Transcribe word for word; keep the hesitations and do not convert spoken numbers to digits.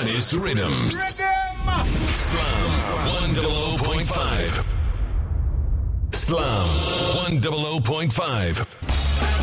finest rhythms. Slam one double oh point five. Slam one double oh point five.